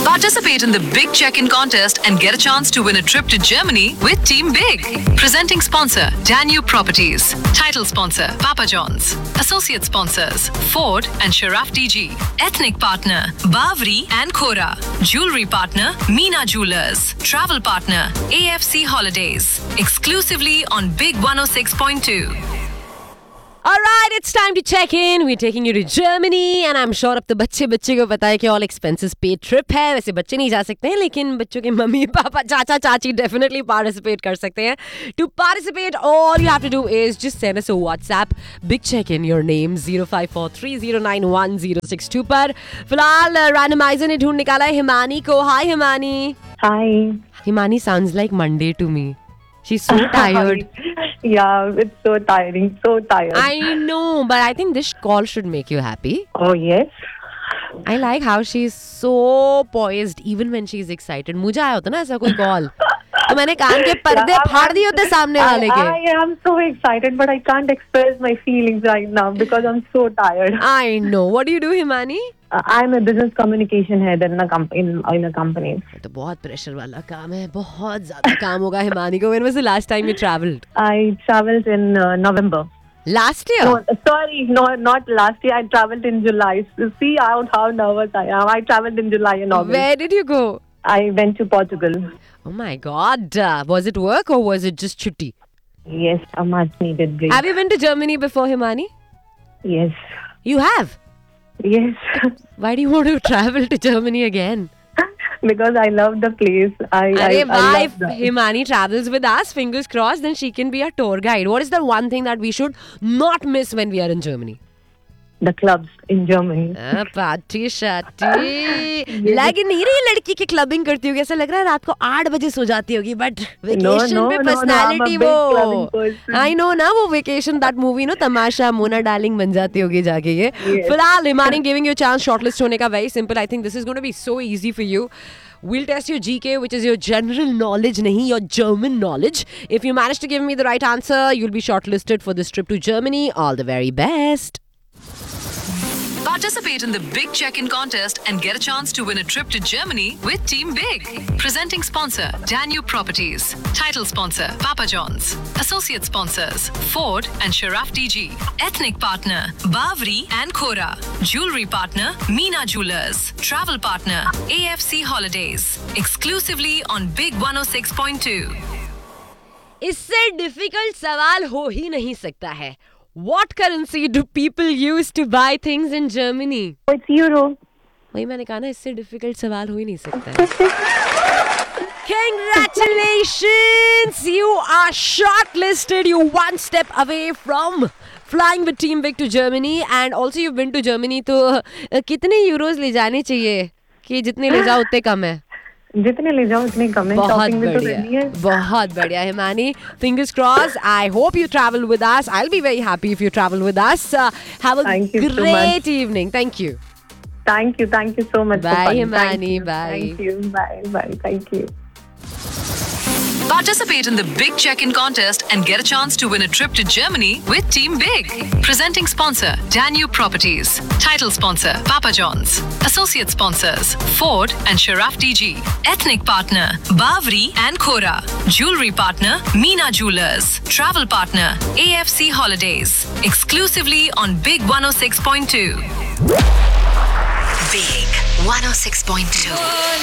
Participate in the Big Check-in contest and get a chance to win a trip to Germany with Team Big. Presenting sponsor, Danube Properties. Title sponsor, Papa John's. Associate sponsors, Ford and Sharaf DG. Ethnic partner, Bavri and Khora. Jewelry partner, Meena Jewelers. Travel partner, AFC Holidays. Exclusively on Big 106.2. Alright, it's time to check in. We're taking you to Germany and I'm sure अब तो बच्चे को पता है कि all expenses paid trip है. वैसे बच्चे नहीं जा सकते हैं लेकिन बच्चों के मम्मी पापा चाचा चाची definitely participate कर सकते हैं. To participate, all you have to do is just send us a WhatsApp. Big check in your name 0543091062 पर. फिलहाल randomizer ने ढूंढ निकाला है हिमानी को. Hi Himani. Hi. Himani sounds like Monday to me. She's so tired. Yeah, it's so tiring. So tired. I know, but I think this call should make you happy. Oh, yes. I like how she's so poised even when she's excited. मुझे आया होता ना ऐसा कोई call तो मैंने कान के पर्दे फाड़ दिए होते सामने वाले के. I am so excited, but I can't express my feelings right now because I'm so tired. I know. What do you do, Himani? I'm a business communication head in a company. तो बहुत pressure वाला काम है. बहुत ज़्यादा काम होगा हिमानी को. When was the last time you traveled? I traveled in November. Last year? No, sorry, no, not last year. I traveled in July. See how nervous I am. I traveled in July and August. Where did you go? I went to Portugal. Oh my God. Was it work or was it just chutti? Yes, a much needed break. Have you been to Germany before, Himani? Yes. You have? Yes. Why do you want to travel to Germany again? Because I love the place. I If love Himani travels with us, fingers crossed, then she can be a tour guide. What is the one thing that we should not miss when we are in Germany? The clubs in Germany. Party शाटी लेकिन नहीं रही लड़की की clubbing करती होगी. ऐसा लग रहा है रात को 8 बजे सो जाती होगी. बट वेकेशन पे पर्सनालिटी वो आई नो ना वो vacation that movie no Tamasha Mona darling बन जाती होगी जाके ये. फिलहाल Himani giving you chance shortlist होने का. Very simple. I think this is going to be so easy for you. We'll test your GK, which is your general knowledge, nahi your German knowledge. If you manage to give me the right answer, you'll be shortlisted for this trip to Germany. All the very best. Participate in the Big Check-in contest and get a chance to win a trip to Germany with Team Big. Presenting sponsor, Danube Properties. Title sponsor, Papa John's. Associate sponsors, Ford and Sharaf DG. Ethnic partner, Bavri and Khora. Jewelry partner, Meena Jewelers. Travel partner, AFC Holidays. Exclusively on Big 106.2. इससे difficult सवाल हो ही नहीं सकता है. What currency do people use to buy things in Germany? It's euro. वही मैंने कहा ना इससे डिफिकल्ट सवाल हो ही नहीं सकता है. Congratulations! You are shortlisted. You're one step away from flying with Team Big to Germany, and also you've been to Germany. तो कितने यूरोस ले जाने चाहिए कि जितने ले जाओ उतने कम है? जितने ले जाओ उतने कम है. बहुत शॉपिंग में तो बढ़िया. करनी है. बहुत बढ़िया Himani. Fingers crossed. I hope you travel with us. I'll be very happy if you travel with us. Have a Thank you so great evening. Thank you. Thank you so much. Bye, for fun. Himani. Thank you. Bye. Thank you. Bye. Thank you. Participate in the Big Check-in contest and get a chance to win a trip to Germany with Team Big. Presenting sponsor, Danube Properties. Title sponsor, Papa John's. Associate sponsors, Ford and Sharaf DG. Ethnic partner, Bavri and Khora. Jewelry partner, Meena Jewelers. Travel partner, AFC Holidays. Exclusively on Big 106.2. Big 106.2.